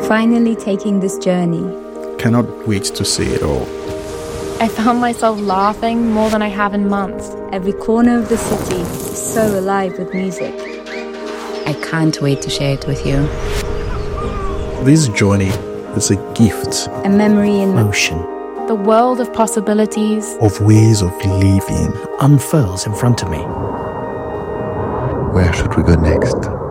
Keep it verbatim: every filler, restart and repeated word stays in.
Finally taking this journey. Cannot wait to see it all. I found myself laughing more than I have in months. Every corner of the city is so alive with music. I can't wait to share it with you. This journey is a gift. A memory in motion. The world of possibilities, of ways of living, unfurls in front of me. Where should we go next?